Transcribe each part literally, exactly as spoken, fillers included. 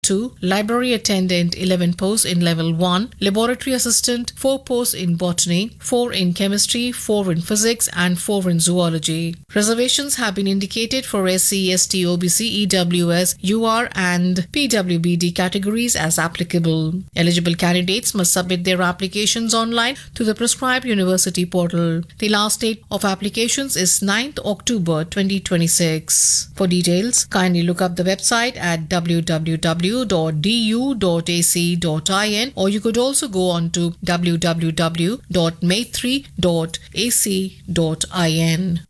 two, library attendant eleven posts in level one, laboratory assistant four posts in botany, four in chemistry, four in physics and four in zoology. Reservations have been indicated for S C, S T, O B C, E W S, U R and P W B D categories as applicable. Eligible candidates must submit their applications online to the prescribed university portal. The last date of applications is ninth October twenty twenty-six. For details, kindly look up the website at w w w dot d u dot a c dot i n or you could also go on to w w w dot maitri dot a c dot i n.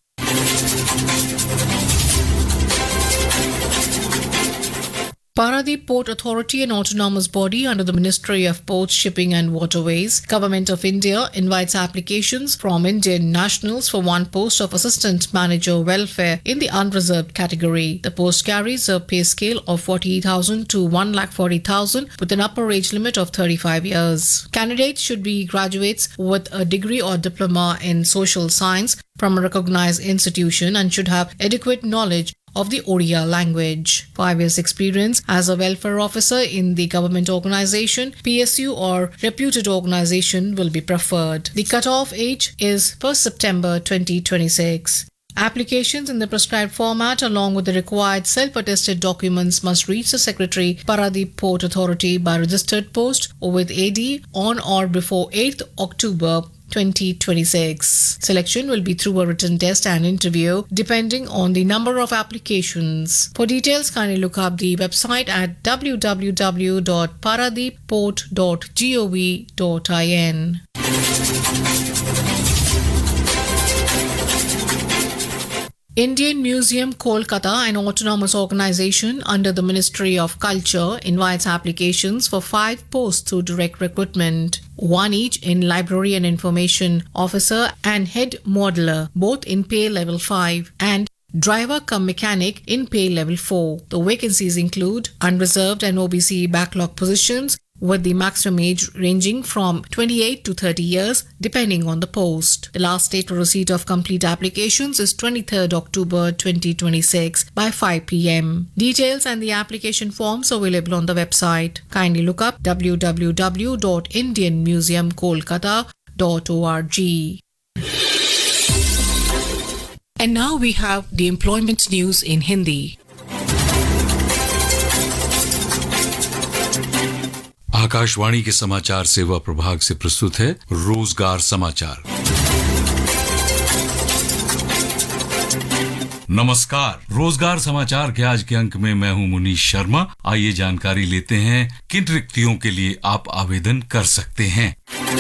Paradip Port Authority, an autonomous body under the Ministry of Ports, Shipping and Waterways, Government of India invites applications from Indian nationals for one post of Assistant Manager Welfare in the unreserved category. The post carries a pay scale of forty thousand to one lakh forty thousand with an upper age limit of thirty-five years. Candidates should be graduates with a degree or diploma in social science from a recognized institution and should have adequate knowledge of the Odia language. Five years experience as a welfare officer in the government organization, P S U or reputed organization will be preferred. The cutoff age is first September twenty twenty-six. Applications in the prescribed format along with the required self-attested documents must reach the Secretary, Paradip Port Authority by registered post or with A D on or before eighth October twenty twenty-six. Selection will be through a written test and interview depending on the number of applications. For details, kindly look up the website at w w w dot paradip port dot gov dot i n. Indian Museum Kolkata, an autonomous organization under the Ministry of Culture, invites applications for five posts through direct recruitment, one each in Library and Information Officer and Head Modeler, both in pay level five, and Driver cum Mechanic in pay level four. The vacancies include unreserved and O B C backlog positions, with the maximum age ranging from twenty-eight to thirty years depending on the post. The last date for receipt of complete applications is twenty-third October twenty twenty-six by five p m Details and the application forms available on the website. Kindly look up w w w dot indian museum kolkata dot org. And now we have the employment news in Hindi. Akashvani के समाचार सेवा प्रभाग से प्रस्तुत है रोजगार समाचार। नमस्कार, रोजगार समाचार के आज के अंक में मैं हूं मुनीश शर्मा। आइए जानकारी लेते हैं किन रिक्तियों के लिए आप आवेदन कर सकते हैं।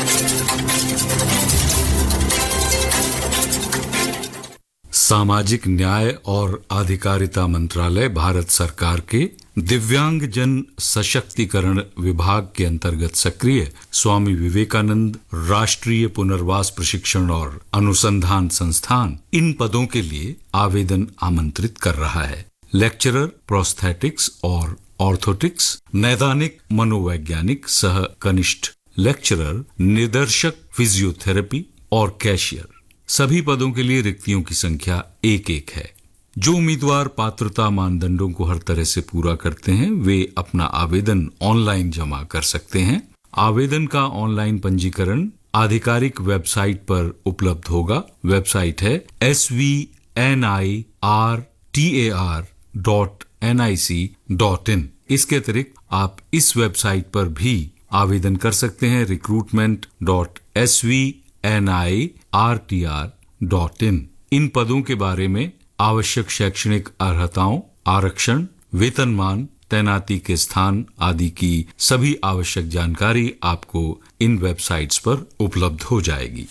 सामाजिक न्याय और आधिकारिता मंत्रालय भारत सरकार के दिव्यांग जन सशक्तिकरण विभाग के अंतर्गत सक्रिय स्वामी विवेकानंद राष्ट्रीय पुनर्वास प्रशिक्षण और अनुसंधान संस्थान इन पदों के लिए आवेदन आमंत्रित कर रहा है। लेक्चरर प्रोस्थेटिक्स और ऑर्थोटिक्स, नैदानिक मनोवैज्ञानिक सह कनिष्ठ लेक्चरर, निर्देशक फिजियोथेरेपी और कैशियर, सभी पदों के लिए रिक्तियों की संख्या एक एक है। जो उम्मीदवार पात्रता मानदंडों को हर तरह से पूरा करते हैं वे अपना आवेदन ऑनलाइन जमा कर सकते हैं। आवेदन का ऑनलाइन पंजीकरण आधिकारिक वेबसाइट पर उपलब्ध होगा। वेबसाइट है S V N I R T A R dot N I C dot in. इसके अतिरिक्त आप इस वेबसाइट पर भी आवेदन कर सकते हैं recruitment dot S V N I R T R dot in. इन पदों के बारे में आवश्यक शैक्षणिक अर्हताओं, आरक्षण, वेतनमान, तैनाती के स्थान आदि की सभी आवश्यक जानकारी आपको इन वेबसाइट्स पर उपलब्ध हो जाएगी।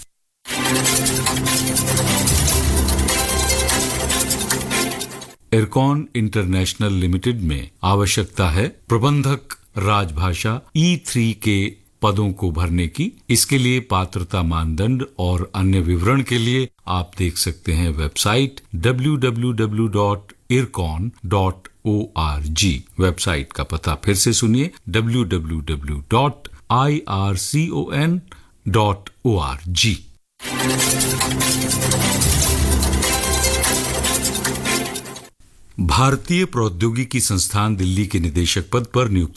इरकॉन इंटरनेशनल लिमिटेड में आवश्यकता है प्रबंधक राजभाषा ई थ्री के पदों को भरने की। इसके लिए पात्रता मानदंड और अन्य विवरण के लिए आप देख सकते हैं website W W W dot IRCON dot O R G. Website का पता फिर से सुनिए W W W dot I R C O N dot O R G. भारतीय प्रौद्योगिकी संस्थान दिल्ली के निदेशक पद पर नियुक्ति